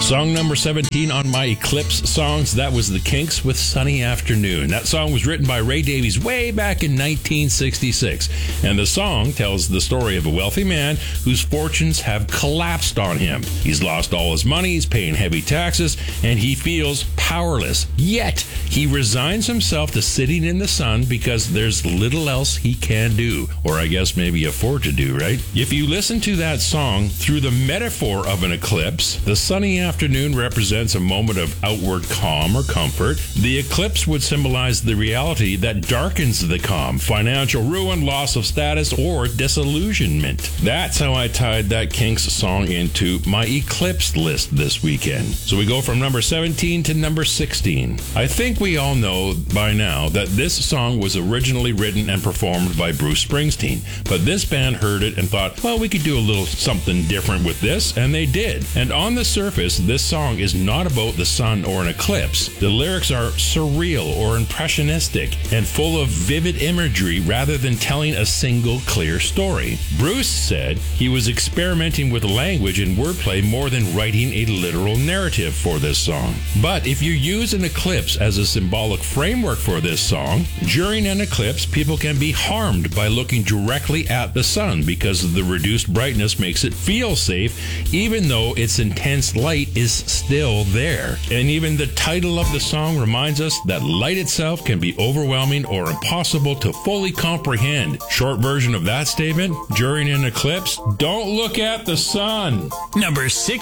Song number 17 on my Eclipse songs, that was The Kinks with Sunny Afternoon. That song was written by Ray Davies way back in 1966. And the song tells the story of a wealthy man whose fortunes have collapsed on him. He's lost all his money, he's paying heavy taxes, and he feels powerless. Yet, he resigns himself to sitting in the sun because there's little else he can do. Or I guess maybe afford to do, right? If you listen to that song through the metaphor of an eclipse, the sunny afternoon represents a moment of outward calm or comfort. The eclipse would symbolize the reality that darkens the calm, financial ruin, loss of status, or disillusionment. That's how I tied that Kinks song into my Eclipse list this weekend. So we go from number 17 to number 16. I think we all know by now that this song was originally written and performed by Bruce Springsteen, but this band heard it and thought, well, we could do a little something different with this, and they did. And on the surface, this song is not about the sun or an eclipse. The lyrics are surreal or impressionistic and full of vivid imagery rather than telling a single clear story. Bruce said he was experimenting with language and wordplay more than writing a literal narrative for this song. But if you use an eclipse as a symbolic framework for this song, during an eclipse, people can be harmed by looking directly at the sun because the reduced brightness makes it feel safe, even though its intense light is still there. And even the title of the song reminds us that light itself can be overwhelming or impossible to fully comprehend. Short version of that statement, during an eclipse, don't look at the sun. Number 16.